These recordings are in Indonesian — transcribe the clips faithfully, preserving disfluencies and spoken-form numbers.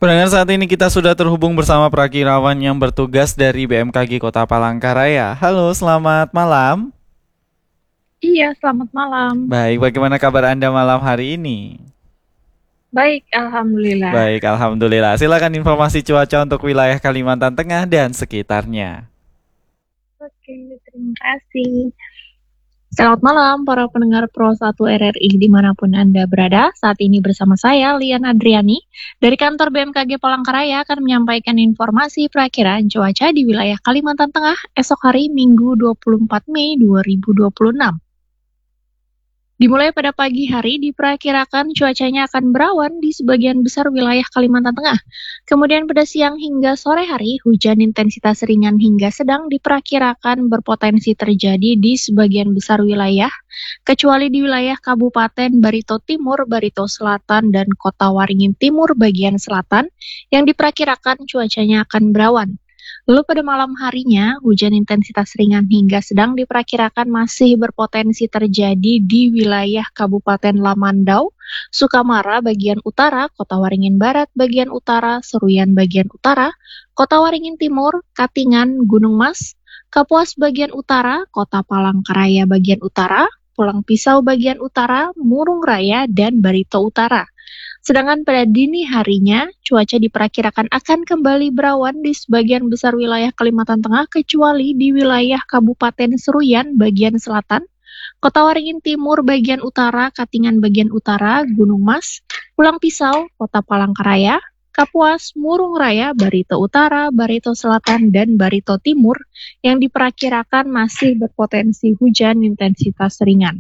Pendengar, saat ini kita sudah terhubung bersama Prakirawan yang bertugas dari B M K G Kota Palangkaraya. Halo, selamat malam. Iya, selamat malam. Baik, bagaimana kabar Anda malam hari ini? Baik, alhamdulillah. Baik, alhamdulillah. Silakan informasi cuaca untuk wilayah Kalimantan Tengah dan sekitarnya. Oke, terima kasih. Selamat malam para pendengar Pro satu R R I dimanapun Anda berada. Saat ini bersama saya, Lian Adriani, dari kantor B M K G Palangkaraya akan menyampaikan informasi perakiraan cuaca di wilayah Kalimantan Tengah esok hari Minggu dua puluh empat Mei dua ribu dua puluh enam. Dimulai pada pagi hari, diperkirakan cuacanya akan berawan di sebagian besar wilayah Kalimantan Tengah. Kemudian pada siang hingga sore hari, hujan intensitas ringan hingga sedang diperkirakan berpotensi terjadi di sebagian besar wilayah, kecuali di wilayah Kabupaten Barito Timur, Barito Selatan, dan Kota Waringin Timur bagian selatan, yang diperkirakan cuacanya akan berawan. Lalu pada malam harinya, hujan intensitas ringan hingga sedang diperkirakan masih berpotensi terjadi di wilayah Kabupaten Lamandau, Sukamara bagian utara, Kota Waringin Barat bagian utara, Seruyan bagian utara, Kota Waringin Timur, Katingan, Gunung Mas, Kapuas bagian utara, Kota Palangkaraya bagian utara, Pulang Pisau bagian utara, Murung Raya, dan Barito Utara. Sedangkan pada dini harinya, cuaca diperkirakan akan kembali berawan di sebagian besar wilayah Kalimantan Tengah, kecuali di wilayah Kabupaten Seruyan bagian selatan, Kota Waringin Timur bagian utara, Katingan bagian utara, Gunung Mas, Pulang Pisau, Kota Palangkaraya, Kapuas, Murung Raya, Barito Utara, Barito Selatan, dan Barito Timur yang diperkirakan masih berpotensi hujan intensitas ringan.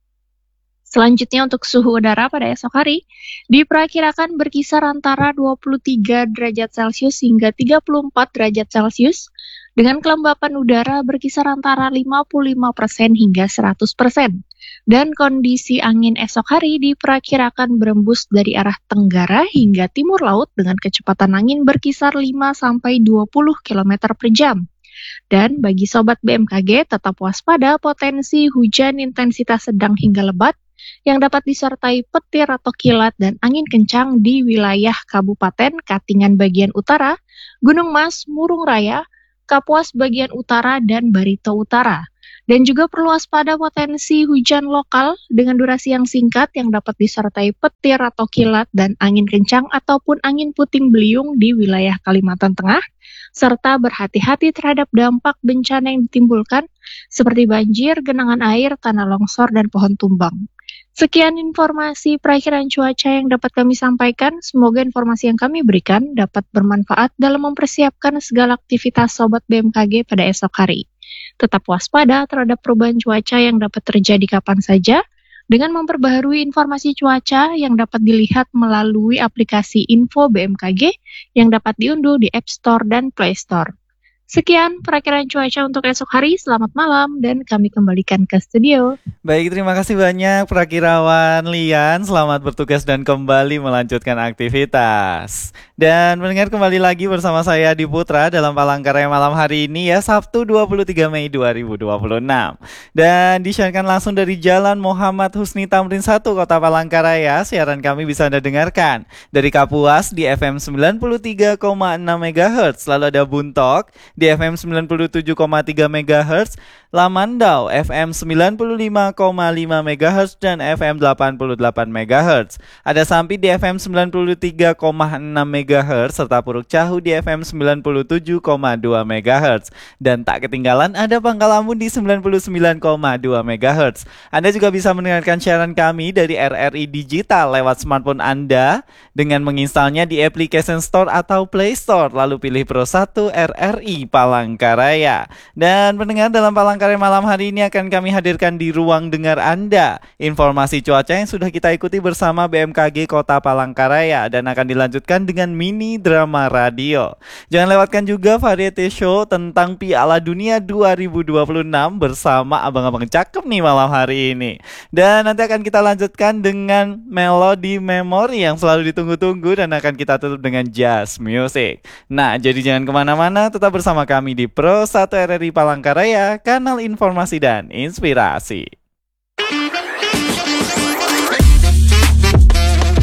Selanjutnya untuk suhu udara pada esok hari, diperkirakan berkisar antara dua puluh tiga derajat Celcius hingga tiga puluh empat derajat Celcius, dengan kelembapan udara berkisar antara lima puluh lima persen hingga seratus persen. Dan kondisi angin esok hari diperkirakan berembus dari arah tenggara hingga timur laut dengan kecepatan angin berkisar lima sampai dua puluh kilometer per jam. Dan bagi Sobat B M K G, tetap waspada potensi hujan intensitas sedang hingga lebat yang dapat disertai petir atau kilat dan angin kencang di wilayah Kabupaten Katingan bagian utara, Gunung Mas, Murung Raya, Kapuas bagian utara, dan Barito Utara. Dan juga perlu waspada potensi hujan lokal dengan durasi yang singkat yang dapat disertai petir atau kilat dan angin kencang ataupun angin puting beliung di wilayah Kalimantan Tengah, serta berhati-hati terhadap dampak bencana yang ditimbulkan seperti banjir, genangan air, tanah longsor, dan pohon tumbang. Sekian informasi perakiraan cuaca yang dapat kami sampaikan. Semoga informasi yang kami berikan dapat bermanfaat dalam mempersiapkan segala aktivitas Sobat B M K G pada esok hari. Tetap waspada terhadap perubahan cuaca yang dapat terjadi kapan saja dengan memperbaharui informasi cuaca yang dapat dilihat melalui aplikasi Info B M K G yang dapat diunduh di App Store dan Play Store. Sekian perakiraan cuaca untuk esok hari. Selamat malam dan kami kembalikan ke studio. Baik, terima kasih banyak Prakirawan Lian. Selamat bertugas dan kembali melanjutkan aktivitas. Dan mendengar kembali lagi bersama saya Adi Putra dalam Palangkaraya malam hari ini ya, Sabtu dua puluh tiga Mei dua ribu dua puluh enam. Dan disiarkan langsung dari Jalan Muhammad Husni Tamrin satu, Kota Palangkaraya. Siaran kami bisa Anda dengarkan dari Kapuas di F M sembilan puluh tiga koma enam megahertz. Lalu ada Buntok di F M sembilan puluh tujuh koma tiga megahertz, Lamandau F M sembilan puluh lima koma lima megahertz dan F M delapan puluh delapan megahertz. Ada Sampi di F M sembilan puluh tiga koma enam megahertz serta Puruk Cahu di F M sembilan puluh tujuh koma dua megahertz. Dan tak ketinggalan ada Pangkalamun di sembilan puluh sembilan koma dua megahertz. Anda juga bisa mendengarkan siaran kami dari R R I Digital lewat smartphone Anda dengan menginstalnya di Application Store atau Play Store, lalu pilih Pro satu R R I Palangkaraya. Dan pendengar, dalam Palangkaraya malam hari ini akan kami hadirkan di ruang dengar Anda informasi cuaca yang sudah kita ikuti bersama B M K G Kota Palangkaraya dan akan dilanjutkan dengan mini drama radio. Jangan lewatkan juga variety show tentang Piala Dunia dua ribu dua puluh enam bersama abang-abang cakep nih malam hari ini. Dan nanti akan kita lanjutkan dengan melodi memori yang selalu ditunggu-tunggu dan akan kita tutup dengan jazz music. Nah, jadi jangan kemana-mana, tetap bersama kami di Pro satu R R I Palangkaraya, kanal informasi dan inspirasi.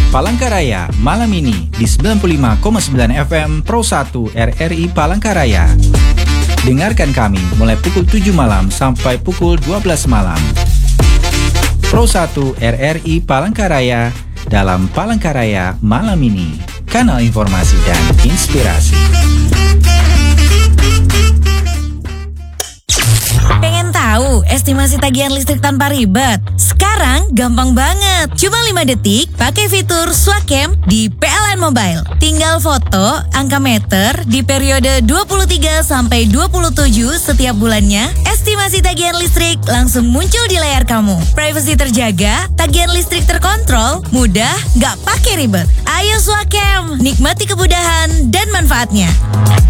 Palangkaraya malam ini di sembilan puluh lima koma sembilan F M Pro satu R R I Palangkaraya. Dengarkan kami mulai pukul tujuh malam sampai pukul dua belas malam. Pro satu R R I Palangkaraya dalam Palangkaraya malam ini. Kanal informasi dan inspirasi. Pengen tahu estimasi tagihan listrik tanpa ribet? Sekarang gampang banget. Cuma lima detik pakai fitur Swakem di P L N Mobile. Tinggal foto angka meter di periode dua puluh tiga sampai dua puluh tujuh setiap bulannya. Estimasi tagihan listrik langsung muncul di layar kamu. Privasi terjaga, tagihan listrik terkontrol, mudah, nggak pakai ribet. Ayo Swakem, nikmati kemudahan dan manfaatnya.